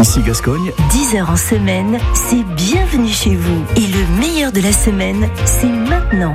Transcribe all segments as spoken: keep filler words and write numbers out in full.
Ici Gascogne. dix heures en semaine, c'est bienvenue chez vous. Et le meilleur de la semaine, c'est maintenant.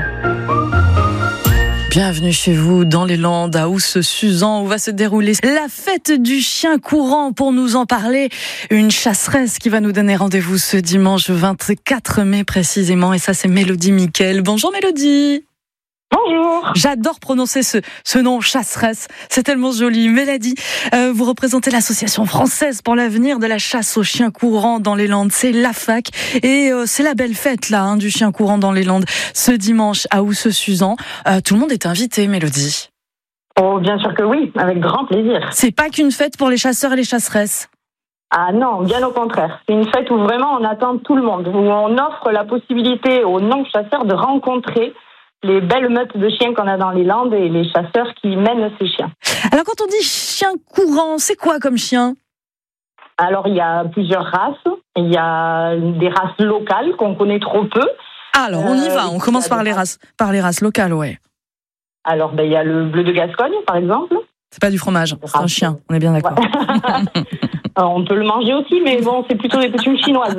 Bienvenue chez vous dans les Landes à Housse-Suzan où va se dérouler la fête du chien courant. Pour nous en parler, une chasseresse qui va nous donner rendez-vous ce dimanche vingt-quatre mai précisément. Et ça, c'est Mélodie Miquel. Bonjour Mélodie. Bonjour. J'adore prononcer ce, ce nom, chasseresse. C'est tellement joli. Mélodie, euh, vous représentez l'association française pour l'avenir de la chasse aux chiens courants dans les Landes. C'est l'A F A C. Et euh, c'est la belle fête là, hein, du chien courant dans les Landes. Ce dimanche à Housse-Suzan. Euh, tout le monde est invité, Mélodie. Oh, bien sûr que oui, avec grand plaisir. C'est pas qu'une fête pour les chasseurs et les chasseresses. Ah non, bien au contraire. C'est une fête où vraiment on attend tout le monde, où on offre la possibilité aux non-chasseurs de rencontrer les belles meutes de chiens qu'on a dans les Landes et les chasseurs qui mènent ces chiens. Alors quand on dit chien courant, c'est quoi comme chien ? Alors il y a plusieurs races. Il y a des races locales qu'on connaît trop peu. Alors on y va, on euh, commence par les races, par les races locales, ouais. Alors ben il y a le bleu de Gascogne par exemple. C'est pas du fromage, c'est un chien, on est bien d'accord. Ouais. Alors, on peut le manger aussi, mais bon, c'est plutôt des coutumes chinoises.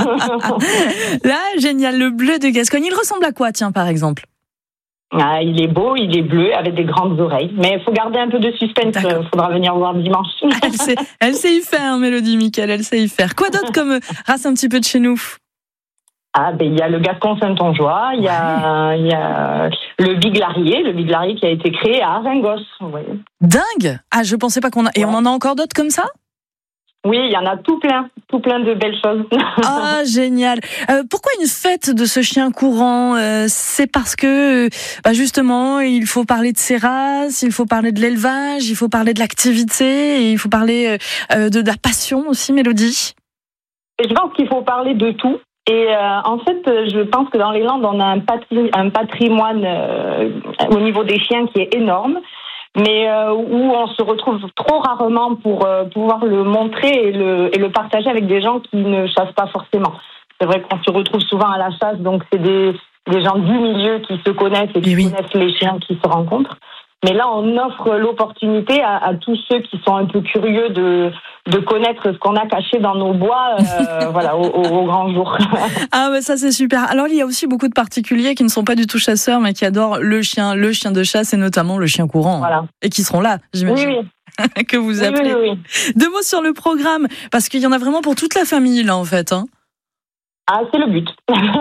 Là, génial, le bleu de Gascogne, il ressemble à quoi, tiens, par exemple ? Ah, il est beau, il est bleu, avec des grandes oreilles. Mais il faut garder un peu de suspense, il faudra venir voir dimanche. Elle sait, elle sait y faire, Mélodie Miquel, elle sait y faire. Quoi d'autre comme race un petit peu de chez nous ? Ah, ben, il y a le Gascon Saint-Ongeois, il y a, il y a le Biglarier, le Biglarier qui a été créé à Aringos. Oui. Dingue ! Ah, je pensais pas qu'on a... Et ouais. On en a encore d'autres comme ça ? Oui, il y en a tout plein, tout plein de belles choses. Ah, génial. Euh, pourquoi une fête de ce chien courant ? euh, C'est parce que, bah justement, il faut parler de ses races, il faut parler de l'élevage, il faut parler de l'activité, et il faut parler euh, de, de la passion aussi, Mélodie. Et je pense qu'il faut parler de tout. Et euh, en fait, je pense que dans les Landes, on a un, patri- un patrimoine euh, au niveau des chiens qui est énorme, mais euh, où on se retrouve trop rarement pour euh, pouvoir le montrer et le, et le partager avec des gens qui ne chassent pas forcément. C'est vrai qu'on se retrouve souvent à la chasse, donc c'est des, des gens du milieu qui se connaissent et qui oui. connaissent les chiens qui se rencontrent. Mais là, on offre l'opportunité à, à tous ceux qui sont un peu curieux de, de connaître ce qu'on a caché dans nos bois, euh, voilà, au, au, au grand jour. Ah ouais, ça c'est super. Alors il y a aussi beaucoup de particuliers qui ne sont pas du tout chasseurs, mais qui adorent le chien, le chien de chasse et notamment le chien courant. Voilà. Et qui seront là, j'imagine. Oui, oui. Que vous appelez. Oui, oui, oui. Deux mots sur le programme, parce qu'il y en a vraiment pour toute la famille là en fait. Hein. Ah, c'est le but.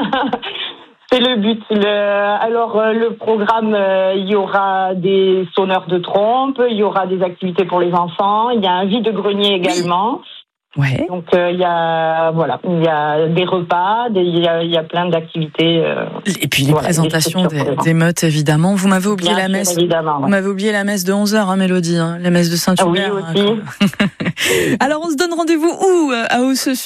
C'est le but. Le, alors, euh, le programme, euh, il y aura des sonneurs de trompe, il y aura des activités pour les enfants, il y a un vide-grenier également. Oui. Ouais. Donc, euh, il y a, voilà, il y a des repas, des, il, y a, il y a plein d'activités. Euh, Et puis les voilà, présentations des, des meutes, évidemment. Vous m'avez oublié Bien la messe. Ouais. Vous m'avez oublié la messe de onze heures, hein, Mélodie, hein, la messe de Saint-Hubert. Ah oui, aussi. Hein, alors, on se donne rendez-vous où à Housse-Suzan ?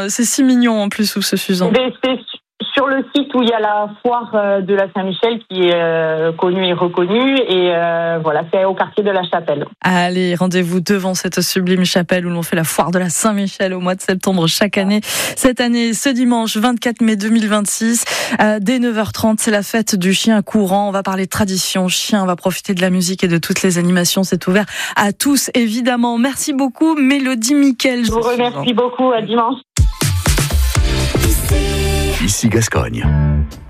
C'est si mignon en plus, Housse-Suzan. C'est sur le site où il y a la foire de la Saint-Michel qui est euh, connue et reconnue, et euh, voilà, c'est au quartier de la Chapelle. Allez, rendez-vous devant cette sublime chapelle où l'on fait la foire de la Saint-Michel au mois de septembre chaque année. Cette année, ce dimanche vingt-quatre mai deux mille vingt-six, euh, dès neuf heures trente, c'est la fête du chien courant. On va parler de tradition chien, on va profiter de la musique et de toutes les animations. C'est ouvert à tous, évidemment. Merci beaucoup, Mélodie Miquel. Je vous remercie beaucoup, à dimanche. Ici Gascogne.